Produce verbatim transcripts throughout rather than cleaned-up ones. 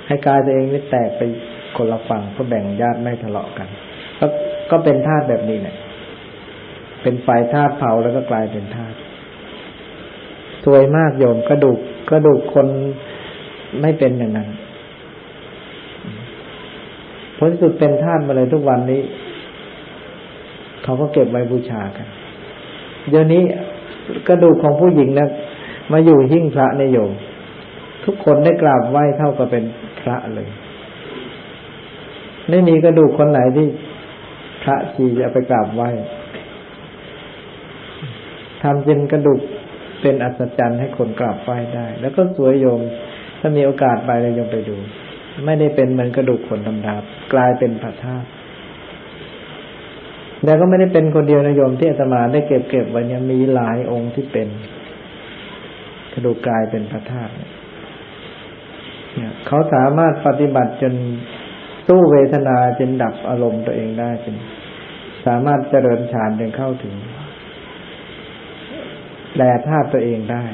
ให้กายตัวเองนี่แตกไปคนละฝั่งเพื่อแบ่งญาติไม่ทะเลาะกันก็ก็เป็นธาตุแบบนี้เนี่ยเป็นไฟธาตุเผาแล้วก็กลายเป็นธาตุสวยมากโยมกระดูกกระดูกคนไม่เป็นอย่างนั้นผลที่สุดเป็นธาตุมาเลยทุกวันนี้เขาก็เก็บไว้บูชากันเดี๋ยวนี้กระดูกของผู้หญิงนะมาอยู่หิ้งพระในโยมทุกคนได้กราบไหว้เท่ากับเป็นพระเลยไม่มีกระดูกคนไหนที่พระชีจะไปกราบไหว้ทำเป็นกระดูกเป็นอัศจรรย์ให้คนกราบไหว้ได้แล้วก็สวยโยมถ้ามีโอกาสไปเลยโยมไปดูไม่ได้เป็นเหมือนกระดูกคนธรรมดากลายเป็นพระธาตุแต่ก็ไม่ได้เป็นคนเดียวนะโยมที่อาตมาได้เก็บเก็บไว้เนี่ยมีหลายองค์ที่เป็นกระดูกกลายเป็นพระธาตุเนี่ยเขาสามารถปฏิบัติจนสู้เวทนาจนดับอารมณ์ตัวเองได้จนสามารถเจริญฌานจนเข้าถึงแปลธาตุตัวเองได้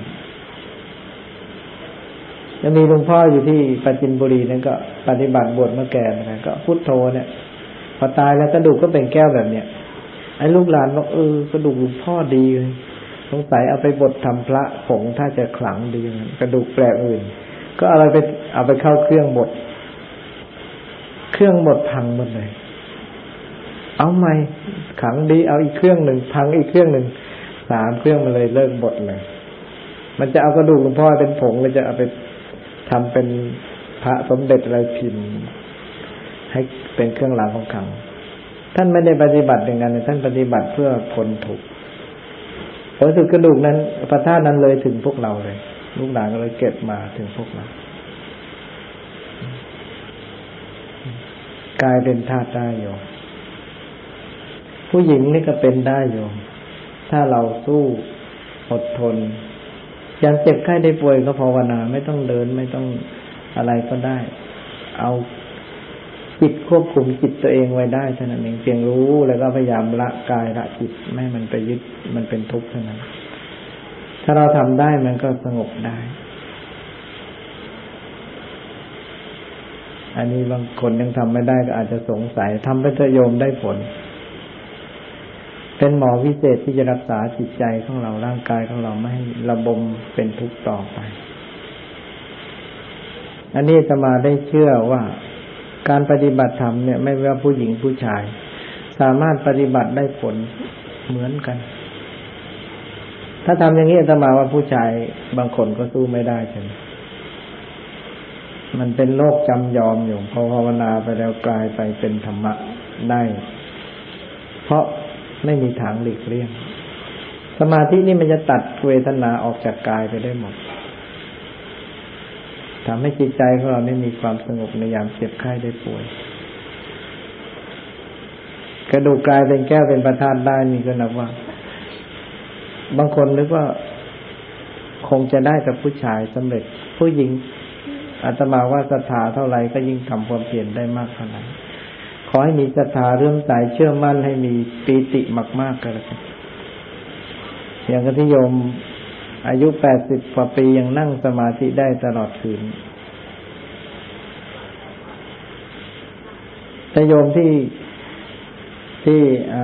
จะมีหลวงพ่ออยู่ที่ปราจีนบุรีนั่นก็ปฏิบัติบวชเมื่อแก่นะก็พุทโธเนี่ยพอตายแล้วกระดูกก็เป็นแก้วแบบเนี้ยไอ้ลูกหลานบอกเออกระดูกหลวงพ่อดีเลยสงสัยเอาไปบดทำพระผงถ้าจะขลังดีอย่างนั้นกระดูกแปลกอื่นก็เอาไปเอาไปเข้าเครื่องบดเครื่องบดพังหมดเลยเอาใหม่ขังดีเอาอีกเครื่องหนึ่งพังอีกเครื่องหนึ่งสามเครื่องมันเลยเลิกบดเลยมันจะเอากระดูกหลวงพ่อเป็นผงเลยจะเอาไปทำเป็นพระสมเด็จอะไรพิมพ์ให้เป็นเครื่องรางของขลังท่านไม่ได้ปฏิบัติอย่างนั้นท่านปฏิบัติเพื่อพ้นทุกข์ผลสุดกระดูกนั้นพระธาตุนั้นเลยถึงพวกเราเลยลูกหลานก็เลยเก็บมาถึงพวกเรากลายเป็นธาตุได้โยมผู้หญิงนี่ก็เป็นได้โยมถ้าเราสู้อดทนยามเจ็บไข้ได้ป่วยก็ภาวนาไม่ต้องเดินไม่ต้องอะไรก็ได้เอาจิตควบคุมจิตตัวเองไว้ได้เท่านั้นเองเพียงรู้แล้วก็พยายามละกายละจิตไม่ให้มันไปยึดมันเป็นทุกข์เท่านั้นถ้าเราทำได้มันก็สงบได้อันนี้บางคนยังทำไม่ได้ก็อาจจะสงสัยทำไปเถอะโยมได้ผลเป็นหมอวิเศษที่จะรักษาจิตใจของเราร่างกายของเราไม่ให้ระบมเป็นทุกข์ต่อไปอันนี้อาตมาได้เชื่อว่าการปฏิบัติธรรมเนี่ยไม่ว่าผู้หญิงผู้ชายสามารถปฏิบัติได้ผลเหมือนกันถ้าทำอย่างนี้อาตมาว่าผู้ชายบางคนก็สู้ไม่ได้ใช่ไหมมันเป็นโลกจำยอมอยู่พอภาวนาไปแล้วกลายไปเป็นธรรมะได้เพราะไม่มีทางหลีกเลี่ยงสมาธินี่มันจะตัดเวทนาออกจากกายไปได้หมดทำให้จิตใจของเราไม่มีความสงบในยามเจ็บไข้ได้ป่วยกระดูกกลายเป็นแก้วเป็นพระธาตุได้นี่ก็นับว่าบางคนนึกว่าคงจะได้แต่ผู้ชายสำเร็จผู้หญิงอาตมาว่าศรัทธาเท่าไหร่ก็ยิ่งทำความเพียรได้มากเท่านั้นขอให้มีศรัทธาเรื่องใจเชื่อมั่นให้มีปีติมากๆก็แล้วกันอย่างที่โยมอายุแปดสิบกว่าปียังนั่งสมาธิได้ตลอดคืนแต่โยมที่ที่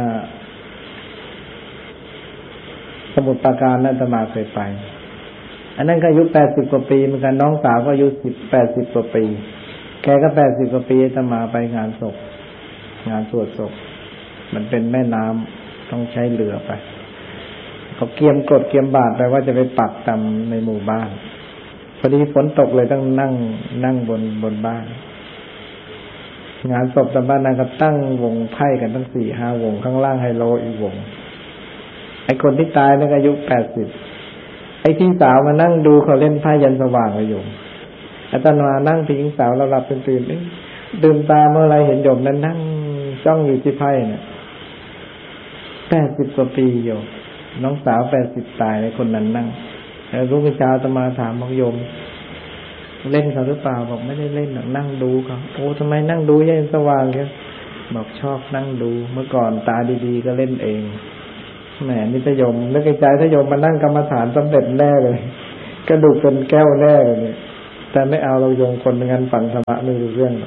สมุทรปราการนั่นอาตมาเคยไปอันนั้นก็อายุแปดสิบกว่าปีเหมือนกันน้องสาวก็อายุสิบแปดสิบกว่าปีแกก็แปดสิบกว่าปีอาตมาไปงานศพงานสวดศพมันเป็นแม่น้ำต้องใช้เรือไปเขาเกียมกดเกียมบาตรไปว่าจะไปปักตามในหมู่บ้านพอดีฝนตกเลยต้องนั่งนั่งบนบนบ้านงานศพตามบ้านนั้นก็ตั้งวงไพ่กันตั้งสี่ห้าวงข้างล่างไฮโลอีกวงไอ้คนที่ตายนั่นอายุแปดสิบไอ้พี่สาวมานั่งดูเขาเล่นไพ่ยันสว่างเลยโยมอาตมานั่งพี่หญิงสาวเราหลับเป็นตื่นดื่มตาเมื่อไรเห็นโยมนั้นนั่งจ้องอยู่ที่ไพ่เนี่ยแปดสิบกว่าปีโยมน้องสาวแปดสิบตายในคนนั้นนั่งแล้วรุ่งเช้าอาตมาถามบอกโยมเล่นเขาหรือเปล่าบอกไม่ได้เล่นหรอกนั่งดูเขาโอ้ทำไมนั่งดูยันสว่างแกบอกชอบนั่งดูเมื่อก่อนตาดีๆก็เล่นเองแหมนี่ถ้าโยมนึกในใจถ้าโยมมานั่งกรรมฐานสำเร็จแน่เลยกระดูกเป็นแก้วแน่เลยเนี่ยแต่ไม่เอาเราโยงคนงั้นฟังธรรมะไม่รู้เรื่อง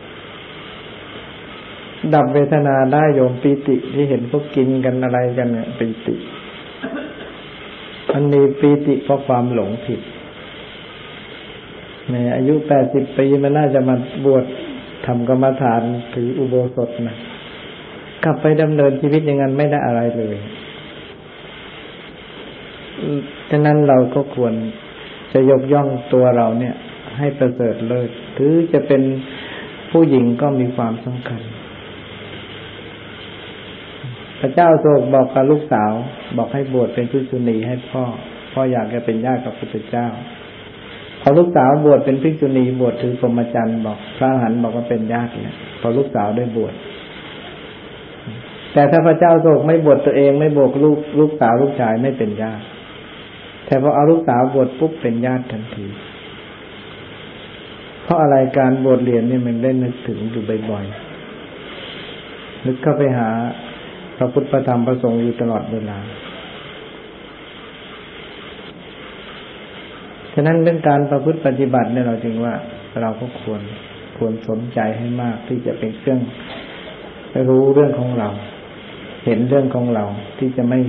ดับเวทนาได้โยมปีติที่เห็นพวกกินกันอะไรกันเนี่ยปีติมันมีปีติเพราะความหลงผิดในอายุแปดสิบปีมันน่าจะมาบวชทำกรรมฐานถืออุโบสถนะกลับไปดำเนินชีวิตอย่างนั้นไม่ได้อะไรเลยฉะนั้นเราก็ควรจะยกย่องตัวเราเนี่ยให้ประเสริฐเลิศถือจะเป็นผู้หญิงก็มีความสำคัญพระเจ้าโศกบอกกับลูกสาวบอกให้บวชเป็นภิกษุณีให้พ่อพ่ออยากจะเป็นญาติกับพระพุทธเจ้าพอลูกสาวบวชเป็นภิกษุณีบวชถือพรหมจรรย์บอกพระอรหันต์บอกว่าเป็นญาติเนี่ยพอลูกสาวได้บวชแต่ถ้าพระเจ้าโศกไม่บวชตัวเองไม่บวชลูกลูกสาวลูกชายไม่เป็นญาติแต่พอเอาลูกสาวบวชปุ๊บเป็นญาติทันทีเพราะอะไรการบวชเรียนนี่มันได้นึกถึงอยู่บ่อยๆนึกเข้าไปหาพระพุทธพระธรรมพระสงฆ์อยู่ตลอดเวลาฉะนั้นเรื่องการประพฤติปฏิบัติเนี่ยเราจึงว่าเราก็ควรควรสนใจให้มากที่จะเป็นเครื่องรู้เรื่องของเราเห็นเรื่องของเราที่จะไม่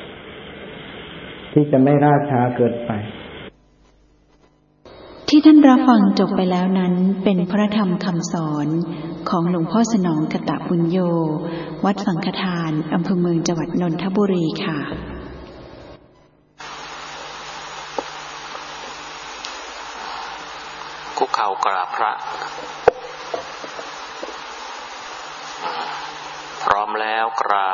ที่จะไม่ล่าช้าเกินไปที่ท่านรับฟังจบไปแล้วนั้นเป็นพระธรรมคำสอนของหลวงพ่อสนองกตปุญโญวัดสังฆทานอำเภอเมืองจังหวัดนนทบุรีค่ะคุกเข่ากราบพระพร้อมแล้วกราบ